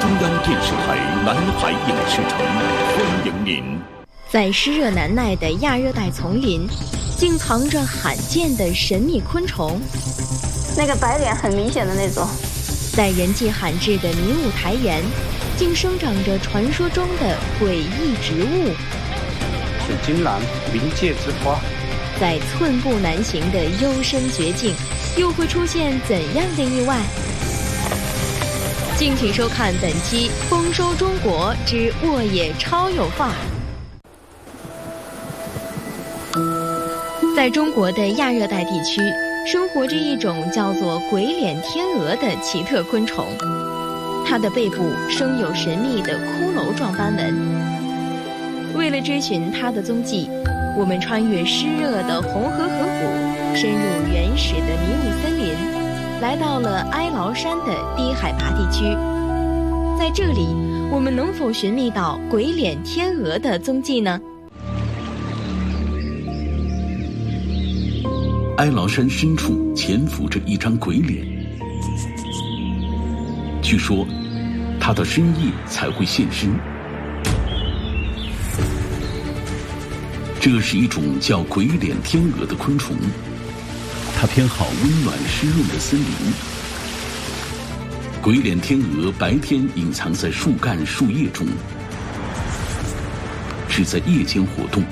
中央电视台南海影视城欢迎您。 在湿热难耐的亚热带丛林，竟藏着罕见的神秘昆虫。 那个白脸很明显的那种。 在人迹罕至的迷雾台岩，竟生长着传说中的诡异植物。 是金兰，冥界之花。 在寸步难行的幽深绝境，又会出现怎样的意外？敬请收看本期《丰收中国之沃野超有范儿》。在中国的亚热带地区，生活着一种叫做鬼脸天鹅的奇特昆虫，它的背部生有神秘的骷髅状斑纹。为了追寻它的踪迹，我们穿越湿热的红河河谷，深入原始的迷雾森林，来到了哀牢山的低海拔地区。在这里，我们能否寻觅到鬼脸天鹅的踪迹呢？ 哀牢山深处潜伏着一张鬼脸，据说它到深夜才会现身。这是一种叫鬼脸天鹅的昆虫，它偏好温暖湿润的森林。鬼脸天鹅白天隐藏在树干树叶中，只在夜间活动。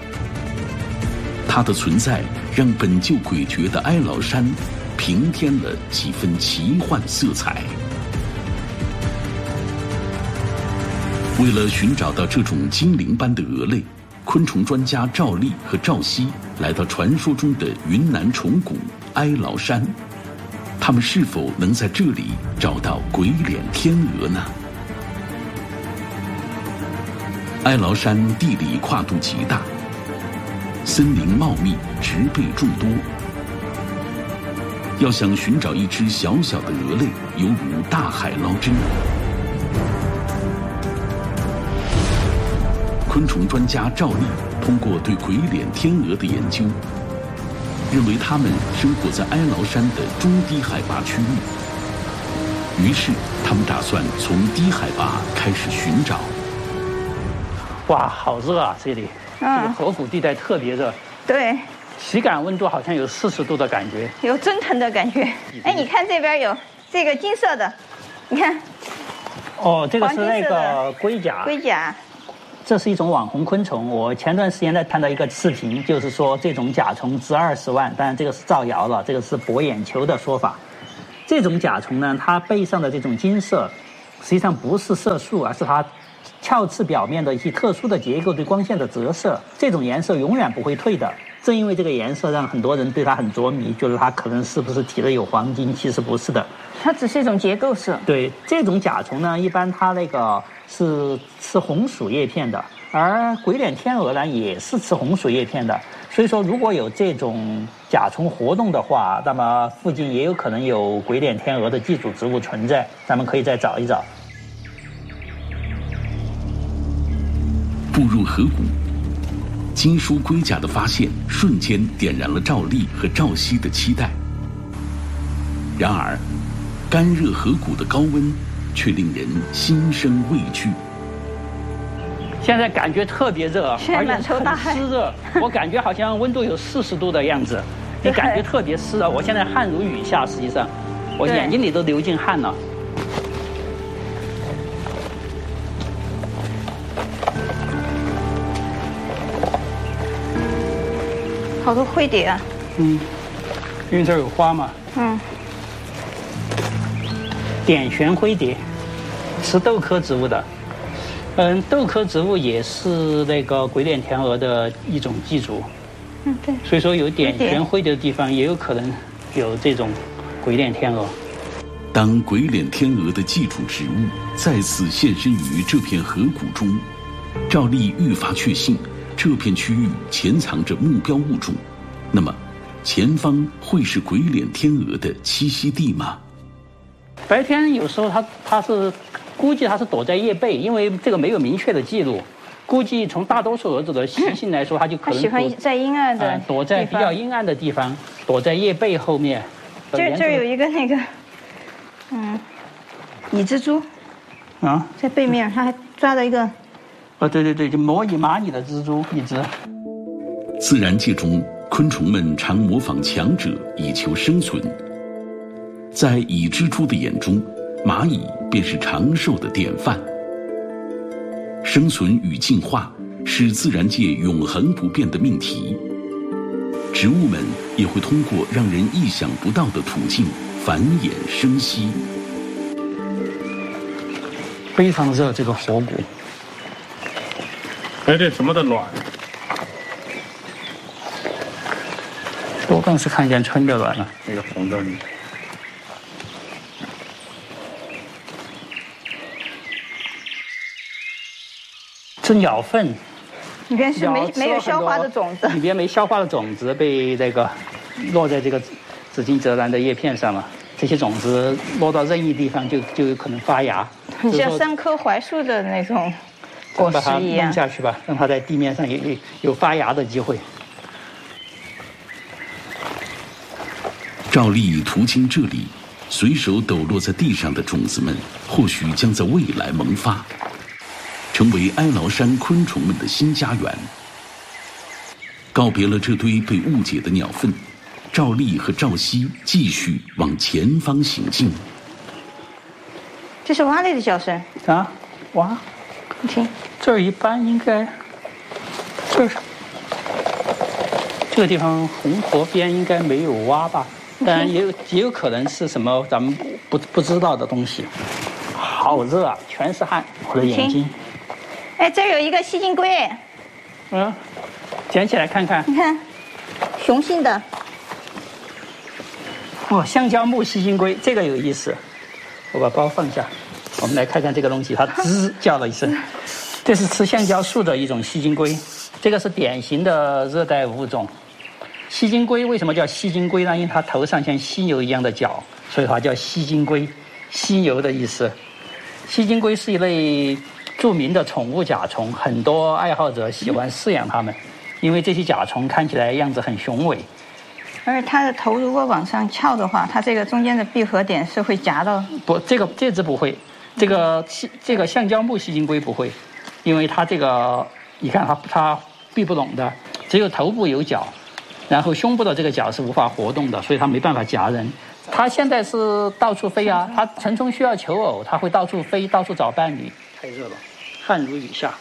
它的存在让本就诡谲的哀牢山平添了几分奇幻色彩。为了寻找到这种精灵般的鹅类，昆虫专家赵丽和赵熙来到传说中的云南虫谷哀牢山，他们是否能在这里找到鬼脸天鹅呢？哀牢山地理跨度极大，森林茂密，植被众多。要想寻找一只小小的鹅类，犹如大海捞针。昆虫专家赵丽通过对鬼脸天鹅的研究，认为它们生活在哀牢山的中低海拔区域。于是，他们打算从低海拔开始寻找。 哇，好热啊！这里，这个河谷地带特别热。 对。 体感温度好像有40度的感觉， 有蒸腾的感觉。哎，你看这边有这个金色的，你看。 哦，这个是那个龟甲。 龟甲。 这是一种网红昆虫，我前段时间在看到一个视频，就是说这种甲虫值20万，当然这个是造谣了，这个是博眼球的说法。这种甲虫呢，它背上的这种金色，实际上不是色素，而是它鞘翅表面的一些特殊的结构对光线的折射，这种颜色永远不会退的。正因为这个颜色，让很多人对它很着迷，觉得它可能是不是体内有黄金，其实不是的， 它只是一种结构色。 对，这种甲虫呢，一般它那个是吃红薯叶片的，而鬼脸天鹅呢也是吃红薯叶片的。所以说，如果有这种甲虫活动的话，那么附近也有可能有鬼脸天鹅的寄主植物存在，咱们可以再找一找。 步入河谷，金属龟甲的发现瞬间点燃了赵丽和赵熙的期待。然而，干热河谷的高温却令人心生畏惧。 现在感觉特别热， 而且很湿热，我感觉好像温度有40度的样子，你感觉特别湿啊！我现在汗如雨下，实际上，我眼睛里都流进汗了。 好多灰蝶啊！ 因为这儿有花嘛。点旋灰蝶，是豆科植物的。豆科植物也是那个鬼脸天鹅的一种寄主。 对。 所以说有点旋灰蝶的地方，也有可能有这种鬼脸天鹅。 当鬼脸天鹅的寄主植物再次现身于这片河谷中，赵丽愈发确信这片区域潜藏着目标物种。那么，前方会是鬼脸天鹅的栖息地吗？ 白天有时候它是估计它是躲在叶背，因为这个没有明确的记录。估计从大多数蛾子的习性来说，它就可能喜欢在阴暗的躲在比较阴暗的地方，躲在叶背后面。 这有一个那个，蚁蜘蛛。 啊， 在背面它还抓着一个。 对，就模拟蚂蚁的蜘蛛一只。 自然界中，昆虫们常模仿强者以求生存。在蚁蜘蛛的眼中，蚂蚁便是长寿的典范。生存与进化是自然界永恒不变的命题。植物们也会通过让人意想不到的途径繁衍生息。 非常热，这个火骨。 哎，这什么的卵？ 我更是看见春的卵了。 那个红的。 是鸟粪。 里边是没有消化的种子， 里边没消化的种子被这个落在这个紫荆泽兰的叶片上了。这些种子落到任意地方就有可能发芽， 很像3棵槐树的那种果实一样。 弄下去吧，让它在地面上有发芽的机会。 照例途经这里，随手抖落在地上的种子们，或许将在未来萌发，成为哀牢山昆虫们的新家园。告别了这堆被误解的鸟粪，赵丽和赵熙继续往前方行进。 这是蛙类的叫声啊，蛙， 你听， 这儿一般应该，这个地方红河边应该没有蛙吧？当然也有可能是什么咱们不知道的东西。好热啊，全是汗，我的眼睛。 哎，这儿有一个细金龟。 嗯，捡起来看看。 你看，雄性的。 哦，橡胶木细金龟，这个有意思。我把包放下，我们来看看这个东西，它吱叫了一声。这是吃橡胶树的一种细金龟，这个是典型的热带物种。细金龟为什么叫细金龟呢？因为它头上像犀牛一样的角，所以它叫细金龟，犀牛的意思。细金龟是一类著名的宠物甲虫，很多爱好者喜欢饲养它们，因为这些甲虫看起来样子很雄伟。 而且它的头如果往上翘的话，它这个中间的闭合点是会夹到。 不，这只不会，这个橡胶木细金龟不会，因为它这个你看它闭不拢的，只有头部有角。然后胸部的这个角是无法活动的，所以它没办法夹人。它现在是到处飞啊，它成虫需要求偶，它会到处飞，到处找伴侣。太热了，汗如雨下。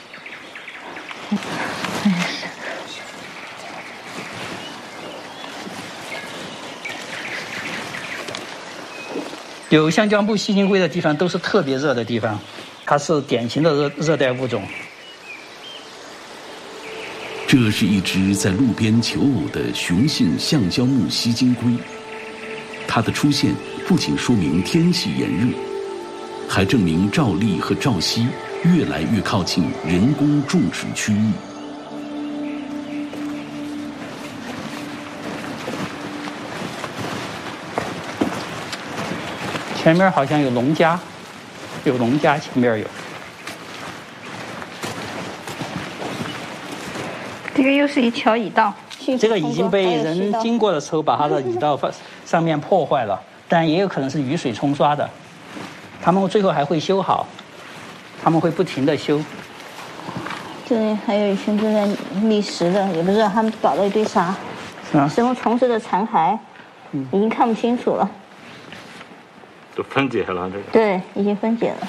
有橡胶木细金龟的地方都是特别热的地方，它是典型的热带物种。 这是一只在路边求偶的雄性橡胶木细金龟，它的出现不仅说明天气炎热，还证明赵丽和赵熙越来越靠近人工种植区域。 前面好像有农家，前面有。 这个又是一条蚁道， 这个已经被人经过的时候把它的蚁道上面破坏了，但也有可能是雨水冲刷的。他们最后还会修好，他们会不停地修。 这里还有一群正在觅食的，也不知道他们搞了一堆啥，什么虫子的残骸，已经看不清楚了。 都分解了这个。 对，已经分解了。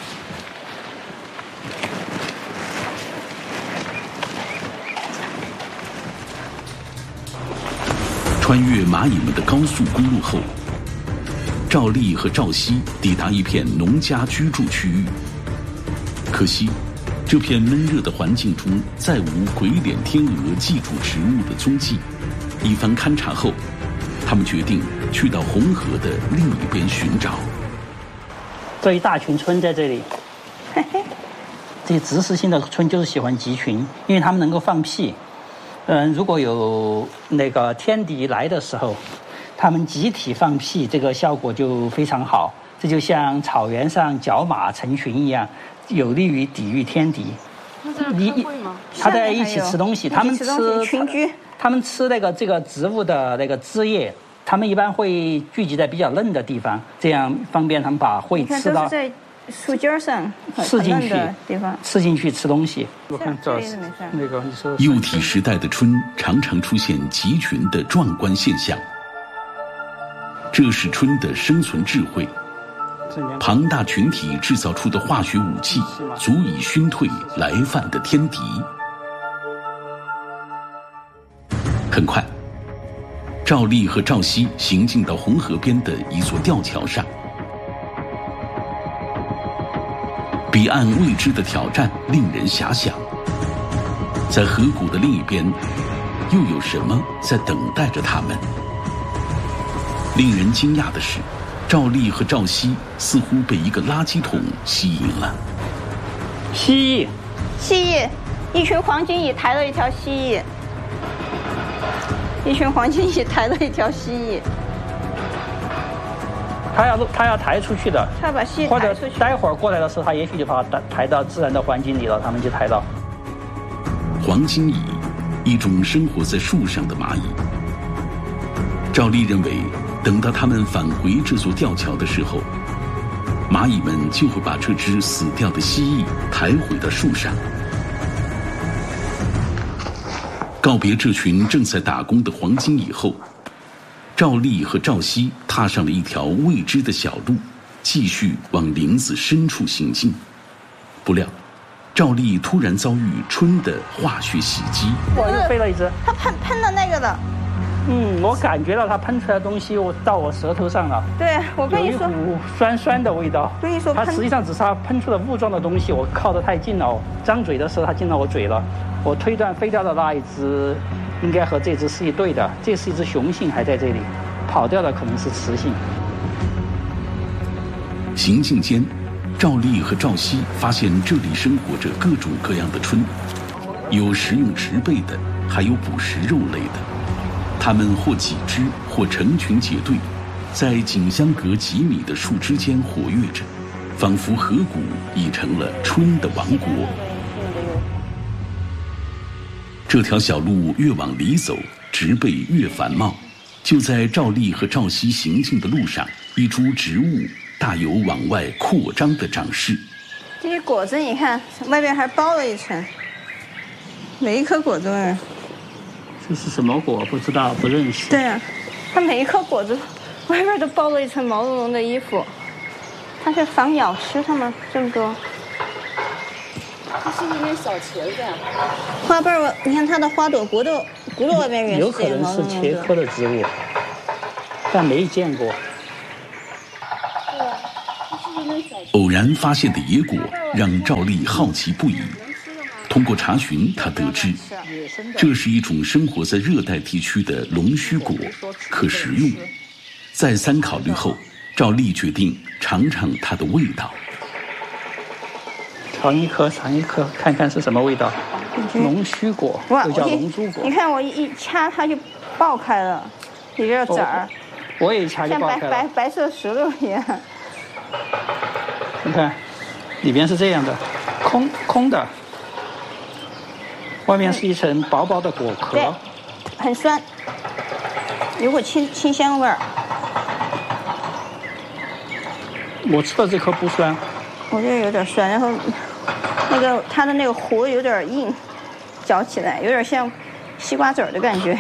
穿越蚂蚁们的高速公路后，赵丽和赵熙抵达一片农家居住区域。可惜，这片闷热的环境中再无鬼脸天鹅寄主植物的踪迹。一番勘察后，他们决定去到红河的另一边寻找。 这一大群春在这里，这些植食性的春就是喜欢集群，因为它们能够放屁。如果有那个天敌来的时候，它们集体放屁，这个效果就非常好。这就像草原上角马成群一样，有利于抵御天敌。它在一起吃东西，它们吃群居， 它们吃这个植物的那个枝叶，它们一般会聚集在比较嫩的地方，这样方便它们把会吃到。 树尖上刺进去的地方， 刺进去吃东西。 我看这儿那个你说幼体时代的春常常出现集群的壮观现象，这是春的生存智慧。庞大群体制造出的化学武器，足以熏退来犯的天敌。很快，赵丽和赵熙行进到红河边的一座吊桥上。彼岸未知的挑战令人遐想，在河谷的另一边，又有什么在等待着他们？令人惊讶的是，赵丽和赵熙似乎被一个垃圾桶吸引了。 蜥蜴，一群黄金蚁抬了一条蜥蜴，一群黄金蚁抬了一条蜥蜴。 他要抬出去的， 他把蜥蜴或者抬出去， 待会儿过来的时候，他也许就把它抬到自然的环境里了，他们就抬到。 黄金蚁，一种生活在树上的蚂蚁。赵丽认为，等到他们返回这座吊桥的时候，蚂蚁们就会把这只死掉的蜥蜴抬回到树上。告别这群正在打工的黄金蚁后，赵丽和赵熙踏上了一条未知的小路，继续往林子深处行进。不料，赵丽突然遭遇春的化学袭击。 我又飞了一只。 他喷的那个的。 我感觉到它喷出来的东西到我舌头上了。 对，我跟你说， 有一股酸酸的味道。 跟你说， 它实际上只是它喷出了雾状的东西，我靠得太近了，张嘴的时候它进到我嘴了。我推断飞掉的那一只应该和这只是一对的，这是一只雄性还在这里，跑掉的可能是雌性。 行进间，赵丽和赵熙发现这里生活着各种各样的春，有食用植被的，还有捕食肉类的。它们或几只，或成群结队，在仅相隔几米的树枝间活跃着，仿佛河谷已成了春的王国。这条小路越往里走，植被越繁茂。就在赵丽和赵熙行进的路上，一株植物大有往外扩张的长势。 这些果子你看，外边还包了一层，每一颗果子外面。 这是什么果？不知道，不认识。 对啊，它每一颗果子外边都包了一层毛茸茸的衣服，它是防鸟吃它们这么多。 它是一点小茄子呀。 花瓣儿，你看它的花朵骨朵外面也是有可能是茄科的植物，但没见过。 对啊，它是一点小茄子。 偶然发现的野果让赵丽好奇不已。通过查询，他得知这是一种生活在热带地区的龙须果，可食用。再三考虑后，赵丽决定尝尝它的味道。 尝一颗，看看是什么味道。龙须果，又叫龙珠果。 你看我一掐它就爆开了，里边有籽儿。 我也一掐就爆开了。 像白色石榴一样。 你看，里边是这样的，空的。外面是一层薄薄的果壳， 对，很酸，有股清香味儿。 我吃的这颗不酸， 我觉得有点酸，然后它的那个核有点硬，嚼起来有点像西瓜籽儿的感觉。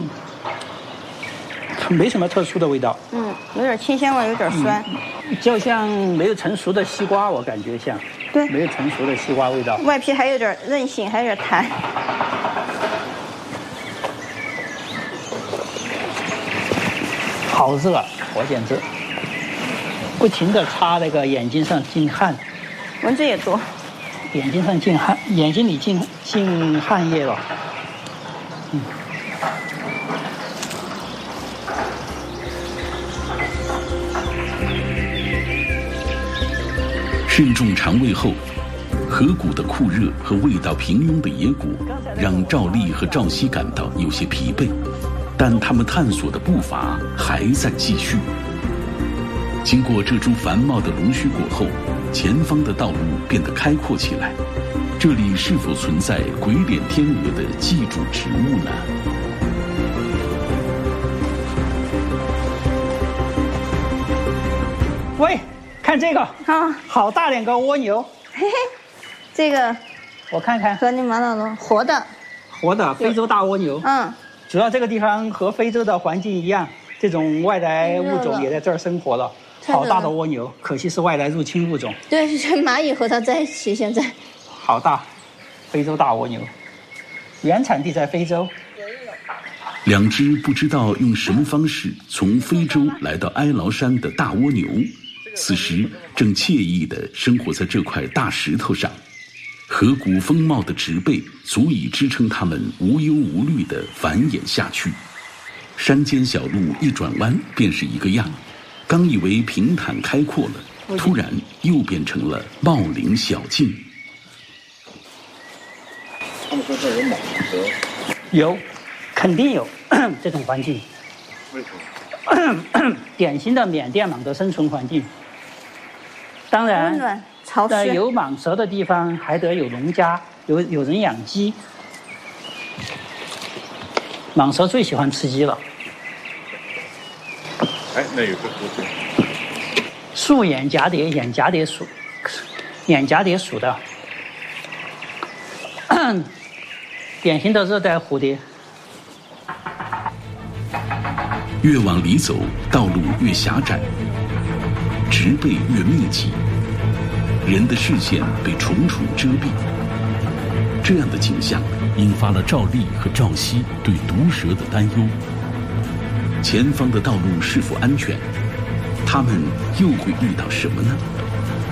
没什么特殊的味道。 有点清香味，有点酸， 就像没有成熟的西瓜，我感觉像。 对， 没有成熟的西瓜味道。 外皮还有点韧性，还有点弹。 好热，我简直不停地擦那个眼睛上进汗。 蚊子也多。 眼睛上进汗，眼睛里进汗液了。 慎重肠胃后，河谷的酷热和味道平庸的野果让赵丽和赵熙感到有些疲惫，但他们探索的步伐还在继续。经过这株繁茂的龙须果后，前方的道路变得开阔起来。这里是否存在鬼脸天鹅的寄主植物呢？ 喂， 看这个啊，好大两个蜗牛。 嘿嘿，这个我看看， 格里马拉罗活的非洲大蜗牛。 嗯， 主要这个地方和非洲的环境一样，这种外来物种也在这儿生活了。好大的蜗牛，可惜是外来入侵物种。 对，蚂蚁和它在一起，现在。 好大，非洲大蜗牛，原产地在非洲。 两只不知道用什么方式从非洲来到哀牢山的大蜗牛，此时正惬意地生活在这块大石头上。河谷丰茂的植被足以支撑它们无忧无虑地繁衍下去。山间小路一转弯便是一个样，刚以为平坦开阔了，突然又变成了茂林小径。 他们说这有蟒蛇， 有，肯定有这种环境。 为什么？ 典型的缅甸蟒的生存环境。当然， 温暖潮在湿。 有蟒蛇的地方，还得有农家，有人养鸡。蟒蛇最喜欢吃鸡了。 哎，那有个图片。 树眼蛱蝶，眼蛱蝶属的，典型的热带蝴蝶。 越往里走，道路越狭窄，植被越密集，人的视线被重重遮蔽。这样的景象引发了赵丽和赵熙对毒蛇的担忧。前方的道路是否安全？他们又会遇到什么呢？